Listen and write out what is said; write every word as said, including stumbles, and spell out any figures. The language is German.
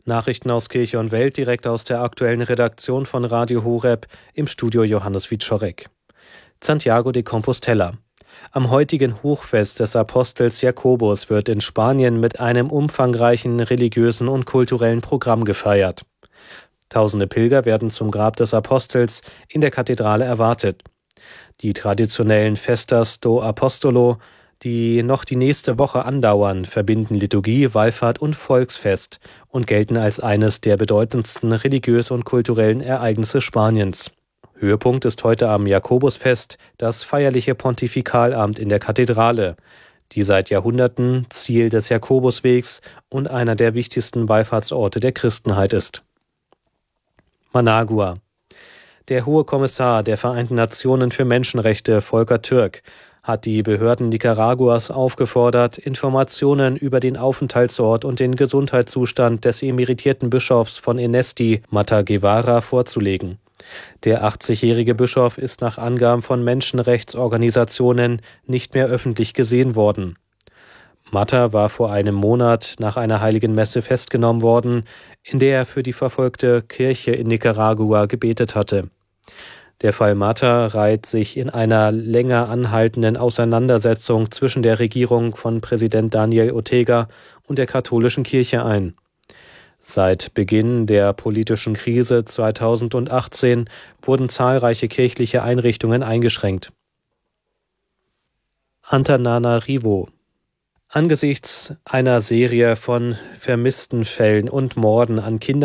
Nachrichten aus Kirche und Welt direkt aus der aktuellen Redaktion von Radio Horeb, im Studio Johannes Wieczorek. Santiago de Compostela. Am heutigen Hochfest des Apostels Jakobus wird in Spanien mit einem umfangreichen religiösen und kulturellen Programm gefeiert. Tausende Pilger werden zum Grab des Apostels in der Kathedrale erwartet. Die traditionellen Festas do Apostolo, die noch die nächste Woche andauern, verbinden Liturgie, Wallfahrt und Volksfest und gelten als eines der bedeutendsten religiös- und kulturellen Ereignisse Spaniens. Höhepunkt ist heute am Jakobusfest das feierliche Pontifikalamt in der Kathedrale, die seit Jahrhunderten Ziel des Jakobuswegs und einer der wichtigsten Wallfahrtsorte der Christenheit ist. Managua. Der Hohe Kommissar der Vereinten Nationen für Menschenrechte, Volker Türk, hat die Behörden Nicaraguas aufgefordert, Informationen über den Aufenthaltsort und den Gesundheitszustand des emeritierten Bischofs von Enesti, Mata Guevara, vorzulegen. Der achtzigjährige Bischof ist nach Angaben von Menschenrechtsorganisationen nicht mehr öffentlich gesehen worden. Mata war vor einem Monat nach einer heiligen Messe festgenommen worden, in der er für die verfolgte Kirche in Nicaragua gebetet hatte. Der Fall Mata reiht sich in einer länger anhaltenden Auseinandersetzung zwischen der Regierung von Präsident Daniel Ortega und der katholischen Kirche ein. Seit Beginn der politischen Krise zweitausendachtzehn wurden zahlreiche kirchliche Einrichtungen eingeschränkt. Antananarivo. Angesichts einer Serie von vermissten Fällen und Morden an Kindern